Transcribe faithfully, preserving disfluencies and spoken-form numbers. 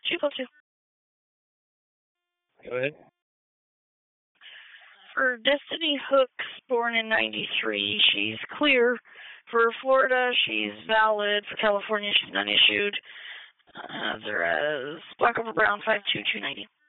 two call two. Go ahead. For Destiny Hooks, born in ninety-three, she's clear. For Florida, she's valid. For California, she's non-issued. Uh, there as Black over Brown, five two two ninety.